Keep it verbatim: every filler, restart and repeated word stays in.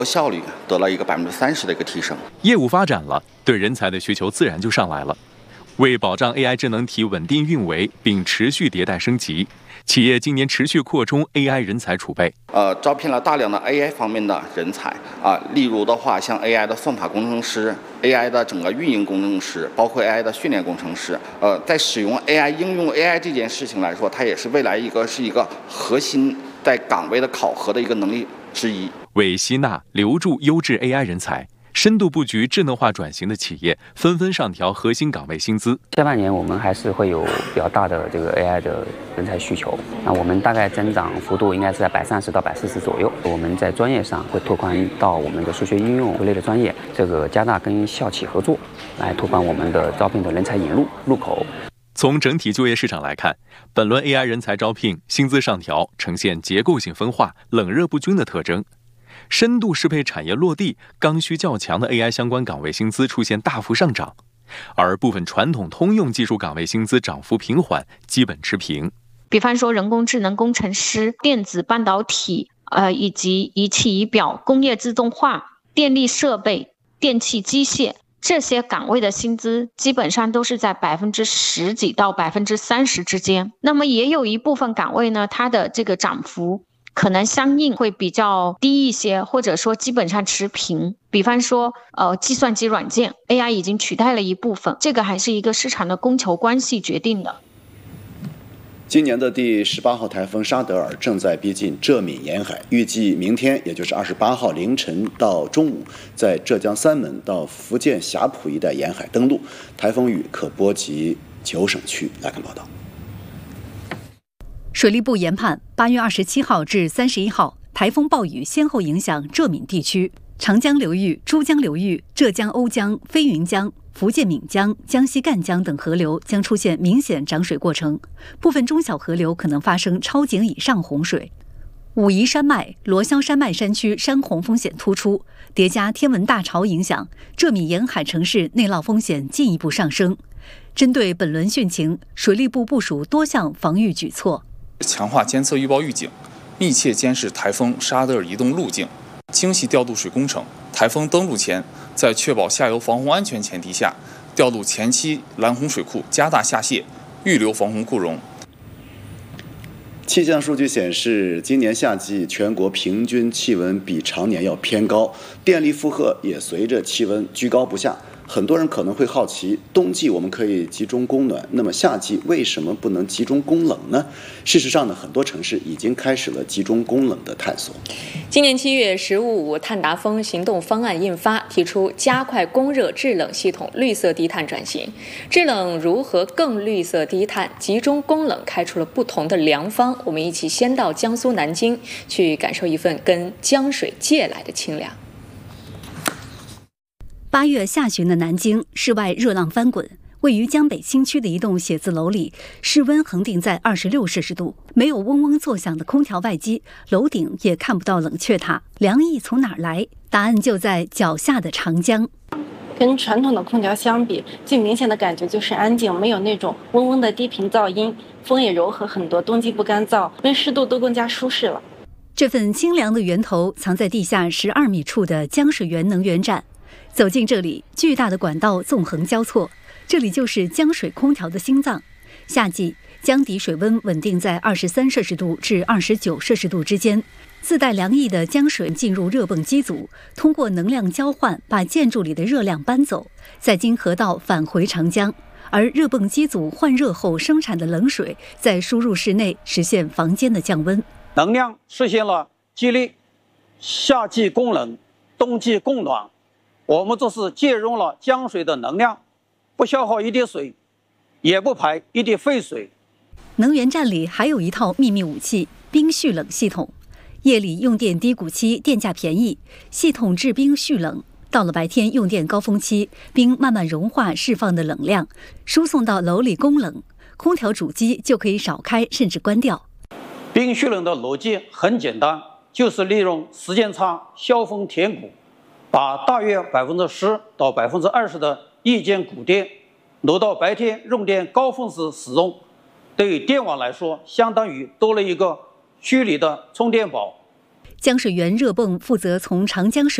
效率得了一个百分之三十的一个提升。 业务发展了，对人才的需求自然就上来了。为保障 A I 智能体稳定运维并持续迭代升级，企业今年持续扩充 A I 人才储备。 呃，招聘了大量的 A I 方面的人才啊，例如的话，像 A I 的算法工程师、A I 的整个运营工程师，包括 A I 的训练工程师。呃，在使用 A I 应用 A I 这件事情来说，它也是未来一个是一个核心在岗位的考核的一个能力之一。 为吸纳留住优质 A I 人才，深度布局智能化转型的企业纷纷上调核心岗位薪资。 下半年我们还是会有比较大的这个 A I 的人才需求，那我们大概增长幅度应该是在百三十到百四十左右。我们在专业上会拓宽到我们的数学应用类的专业，这个加大跟校企合作，来拓宽我们的招聘的人才引入入口。 从整体就业市场来看，本轮 A I 人才招聘薪资上调呈现结构性分化、冷热不均的特征。深度适配产业落地、刚需较强的 A I 相关岗位薪资出现大幅上涨，而部分传统通用技术岗位薪资涨幅平缓，基本持平。 比方说人工智能工程师、电子半导体，呃，以及仪器仪表、工业自动化、电力设备、电气机械这些岗位的薪资基本上都是在百分之十几到百分之三十之间。那么也有一部分岗位呢，它的这个涨幅可能相应会比较低一些，或者说基本上持平。比方说呃，计算机软件 A I 已经取代了一部分，这个还是一个市场的供求关系决定的。 今年的第十八号台风沙德尔正在逼近浙闽沿海，预计明天也就是二十八号凌晨到中午，在浙江三门到福建霞浦一带沿海登陆，台风雨可波及九省区。来看报道。 水利部研判，八月二十七号至三十一号，台风暴雨先后影响浙闽地区、长江流域、珠江流域、浙江瓯江、飞云江、福建闽江、江西赣江等河流将出现明显涨水过程，部分中小河流可能发生超警以上洪水。武夷山脉、罗霄山脉山区山洪风险突出，叠加天文大潮影响，浙闽沿海城市内涝风险进一步上升。针对本轮汛情，水利部部署多项防御举措。 强化监测预报预警，密切监视台风沙德尔移动路径，精细调度水工程。台风登陆前，在确保下游防洪安全前提下，调度前期拦洪水库，加大下泄，预留防洪库容。 气象数据显示，今年夏季全国平均气温比常年要偏高，电力负荷也随着气温居高不下。很多人可能会好奇，冬季我们可以集中供暖，那么夏季为什么不能集中供冷呢？事实上呢，很多城市已经开始了集中供冷的探索。 今年七月，十五五碳达峰行动方案印发，提出加快供热制冷系统绿色低碳转型。制冷如何更绿色低碳，集中供冷开出了不同的良方。我们一起先到江苏南京，去感受一份跟江水借来的清凉。 八月下旬的南京，室外热浪翻滚。位于江北新区的一栋写字楼里，室温恒定在二十六摄氏度，没有嗡嗡作响的空调外机，楼顶也看不到冷却塔，凉意从哪儿来？答案就在脚下的长江。 跟传统的空调相比，最明显的感觉就是安静，没有那种嗡嗡的低频噪音，风也柔和很多，冬季不干燥，温湿度都更加舒适了。 这份清凉的源头藏在地下十二米处的江水源能源站。走进这里，巨大的管道纵横交错，这里就是江水空调的心脏。夏季，江底水温稳定在二十三摄氏度至二十九摄氏度之间，自带凉意的江水进入热泵机组，通过能量交换把建筑里的热量搬走，再经河道返回长江。而热泵机组换热后生产的冷水再输入室内，实现房间的降温。 能量实现了激励，夏季供冷，冬季供暖。我们这是借用了江水的能量，不消耗一滴水，也不排一滴废水。 能源站里还有一套秘密武器——冰蓄冷系统。夜里用电低谷期，电价便宜，系统制冰蓄冷。到了白天用电高峰期，冰慢慢融化释放的冷量，输送到楼里供冷，空调主机就可以少开甚至关掉。 冰蓄冷的逻辑很简单，就是利用时间差削峰填谷，把大约百分之十到百分之二十的夜间谷电挪到白天用电高峰时使用，对于电网来说，相当于多了一个虚拟的充电宝。 江水源热泵负责从长江水